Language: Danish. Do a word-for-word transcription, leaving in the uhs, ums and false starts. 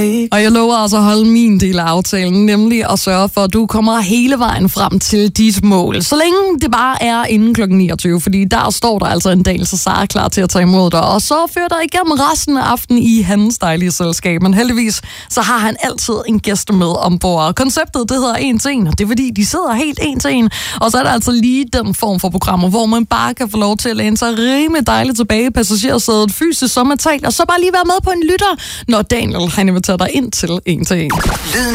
Og jeg lover altså at holde min del af aftalen, nemlig at sørge for, at du kommer hele vejen frem til dit mål. Så længe det bare er inden klokken niogtyve, fordi der står der altså en dag, så Sara er klar til at tage imod dig. Og så fører dig igennem resten af aftenen i hans dejlige selskab. Men heldigvis, så har han altid en gæst med ombord. Konceptet, det hedder en til en, og det er fordi, de sidder helt en til en. Og så er der altså lige den form for programmer, hvor man bare kan få lov til at læne sig rimelig dejligt tilbage i passagersædet, fysisk som mentalt, og så bare lige være med på en lytter, når Daniel han inviterer dig ind til en til en.